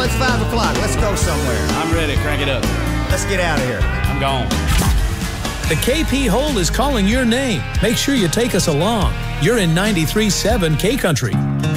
It's 5 o'clock. Let's go somewhere. I'm ready. Crank it up. Let's get out of here. I'm gone. The KP Hold is calling your name. Make sure you take us along. You're in 93.7 K Country.